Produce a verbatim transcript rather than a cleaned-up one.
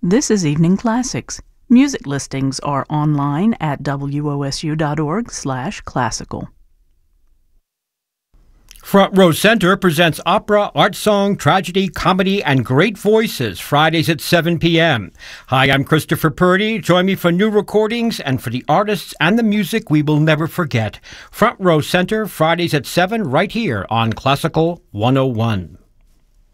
This is Evening Classics. Music listings are online at w o s u dot org slash classical. Front Row Center presents opera, art song, tragedy, comedy, and great voices Fridays at seven p.m. Hi, I'm Christopher Purdy. Join me for new recordings and for the artists and the music we will never forget. Front Row Center, Fridays at seven, right here on Classical one oh one.